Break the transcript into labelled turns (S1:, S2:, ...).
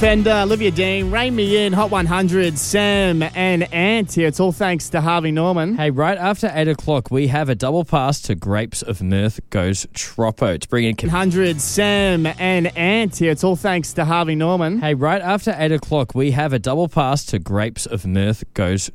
S1: And Olivia Dean, Rain Me In, Hot 100, Sam and Ant here. It's all thanks to Harvey Norman.
S2: Hey, right after 8 o'clock, we have a double pass to Grapes of Mirth Goes Troppo to bring in...
S1: 100, Sam and Ant here. It's all thanks to Harvey Norman.
S2: Hey, right after 8 o'clock, we have a double pass to Grapes of Mirth Goes